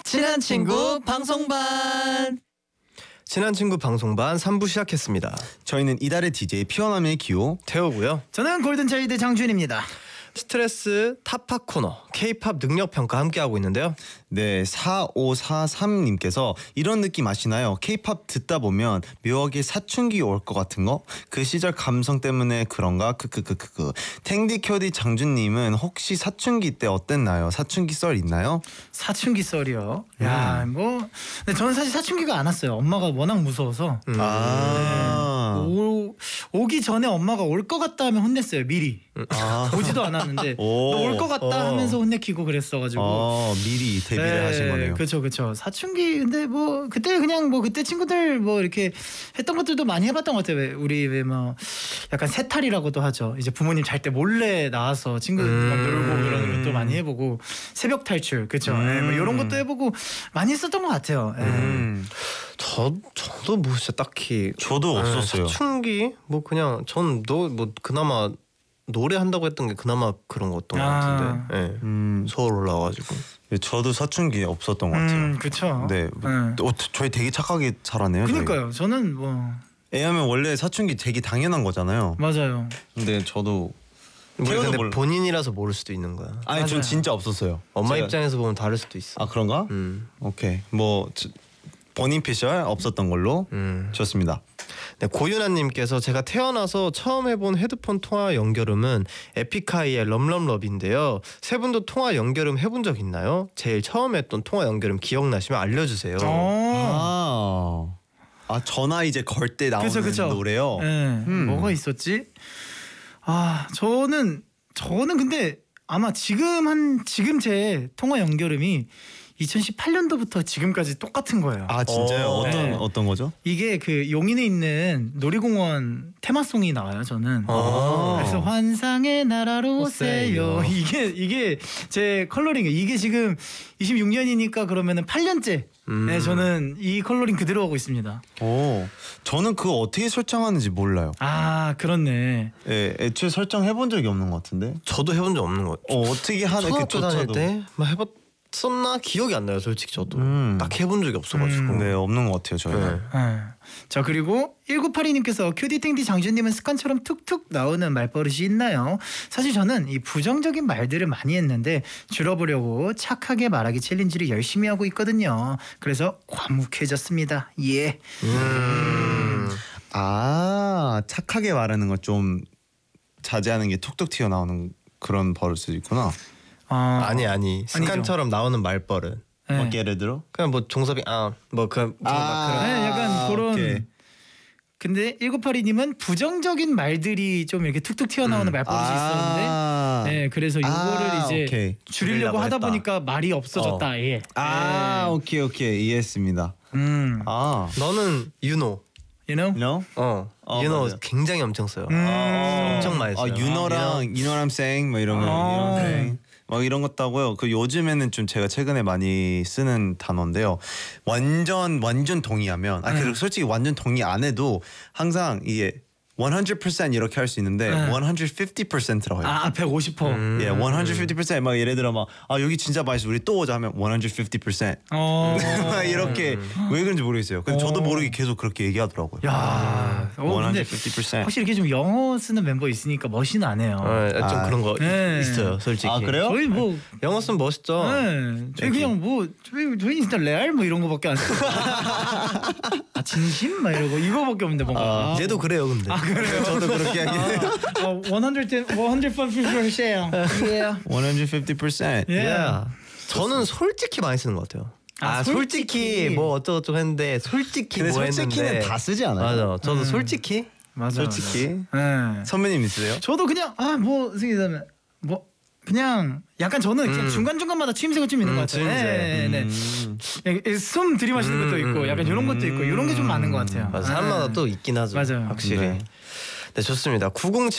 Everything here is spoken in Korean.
친한 친구 방송반. 친한 친구 방송반 3부 시작했습니다. 저희는 이달의 DJ 피어남의 기호 태호고요. 저는 골든차일드 장준입니다. 스트레스 탑팝 코너 K-팝 능력평가 함께하고 있는데요. 네, 4543님께서 이런 느낌 아시나요? K-팝 듣다 보면 묘하게 사춘기 올 것 같은 거? 그 시절 감성 때문에 그런가? 크크크크크. 탱디 켜디 장준님은 혹시 사춘기 때 어땠나요? 사춘기 썰 있나요? 사춘기 썰이요. 야, 뭐 근데 저는 사실 사춘기가 안 왔어요. 엄마가 워낙 무서워서. 오기 전에 엄마가 올 것 같다 하면 혼냈어요. 미리. 오지도 않았는데 올 것 같다 하면서 혼내키고 그랬어가지고. 미리 데뷔를 하신 거네요. 그렇죠. 사춘기 근데 뭐 그때 그냥 뭐 그때 친구들 뭐 이렇게 했던 것들도 많이 해봤던 것 같아요. 우리 왜 뭐 약간 새탈이라고도 하죠. 이제 부모님 잘 때 몰래 나와서 친구들 막 놀고 그러는 것도 많이 해보고 새벽 탈출 그렇죠. 뭐 이런 것도 해보고 많이 했었던 것 같아요. 저도 뭐 진짜 딱히 저도 없었어요. 사춘기 뭐 그냥 전 뭐 그나마 노래한다고 했던 게 그나마 그런 거였던 것 같은데 서울 올라와가지고 저도 사춘기 없었던 것 같아요. 그렇죠. 네, 저희 되게 착하게 자라네요. 그러니까요. 저는 뭐 왜냐면 원래 사춘기 되게 당연한 거잖아요. 맞아요. 근데 저도 근데 본인이라서 모를 수도 있는 거야. 아니 전 진짜 없었어요. 엄마 입장에서 보면 다를 수도 있어. 아 그런가? 오케이 뭐 본인 피셜 없었던 걸로 좋습니다. 네, 고윤아님께서 제가 태어나서 처음 해본 헤드폰 통화 연결음은 에픽하이의 럼럼럽인데요. 세 분도 통화 연결음 해본 적 있나요? 제일 처음 했던 통화 연결음 기억나시면 알려주세요. 전화 이제 걸 때 나오는 그쵸. 노래요. 뭐가 있었지? 저는 근데 아마 지금 제 통화 연결음이 2018년도부터 지금까지 똑같은 거예요. 아 진짜요? 어떤 거죠? 이게 그 용인에 있는 놀이공원 테마송이 나와요. 저는. 그래서 환상의 나라로 오세요. 이게 제 컬러링이에요. 이게 지금 26년이니까 그러면은 8년째. 네, 저는 이 컬러링 그대로 하고 있습니다. 저는 그거 어떻게 설정하는지 몰라요. 아 그렇네. 네, 애초에 설정해본 적이 없는 것 같은데. 저도 해본 적 없는 것 같아요. 어떻게 하는 초등학교 다닐 때 막 해봤었나 기억이 안 나요. 솔직히 저도 딱 해본 적이 없어가지고. 네, 없는 것 같아요 저희는. 자 그리고 1982님께서 큐디탱디 장준님은 습관처럼 툭툭 나오는 말버릇이 있나요? 사실 저는 이 부정적인 말들을 많이 했는데 줄여보려고 착하게 말하기 챌린지를 열심히 하고 있거든요. 그래서 과묵해졌습니다. 예. 착하게 말하는 거 좀 자제하는 게 툭툭 튀어나오는 그런 버릇이 있구나. 아니 습관처럼 나오는 말버릇. 뭐 예를 들어? 그냥 뭐 종섭이 그런 약간 그런. 오케이. 근데 1982님은 부정적인 말들이 좀 이렇게 툭툭 튀어나오는 말버릇이 있었는데, 그래서 이거를 이제 줄이려고 하다 보니까 말이 없어졌다. 예. 오케이 이해했습니다. 너는 유노. You know? 유노 맞아. 굉장히 엄청 써요. 엄청 많이 써요. 유노랑 you know what I'm saying 뭐 이런 거. 막 이런 것도 하고요. 그 요즘에는 좀 제가 최근에 많이 쓰는 단어인데요. 완전 동의하면 그리고 솔직히 완전 동의 안 해도 항상 이게 100% 이렇게 할 수 있는데 150%라고 해요. 150%. 150% 막 예를 들어 막 여기 진짜 맛있어 우리 또 오자 하면 150%. 이렇게 왜 그런지 모르겠어요. 근데 저도 모르게 계속 그렇게 얘기하더라고요. 야, 150%. 확실히 이렇게 좀 영어 쓰는 멤버 있으니까 멋이 나네요. 좀 그런 거 있어요, 솔직히. 그래요? 저희 뭐 영어 쓰면 멋있죠. 저희 그냥 뭐 저희 진짜 레알 뭐 이런 거밖에 안 써요. 진심 막 이러고 이거밖에 없는데 뭔가. 얘도 그래요, 근데. 그래요? 저도 그렇게 하긴 해요. 150%. Yeah. 150%. 저는 솔직히 많이 쓰는 것 같아요. 솔직히 뭐 어쩌고저쩌고 했는데 솔직히 근데 뭐 솔직히는 했는데 다 쓰지 않아요? 맞아. 저도 솔직히 솔직히. 맞아. 선배님 있으세요? 저도 그냥 뭐 생각하면 뭐 그냥 약간 저는 그냥 중간중간마다 추임새가 좀 있는 것 같아요. 네. 숨 들이마시는 것도 있고 약간 이런 것도 있고 이런 게 좀 많은 것 같아요. 사람마다 또 있긴 하죠. 맞아요. 확실히. 네, 좋습니다.